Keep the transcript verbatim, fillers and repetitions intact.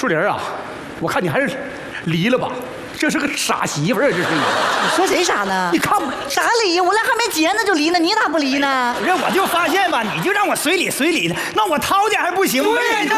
树林啊，我看你还是离了吧。这是个傻媳妇儿，这是你。 你说谁傻呢？ 你看不啥离？我俩还没结呢就离呢，你咋不离呢？ 这我就发现吧，你就让我随礼随礼的，那我掏点还不行吗？ 对。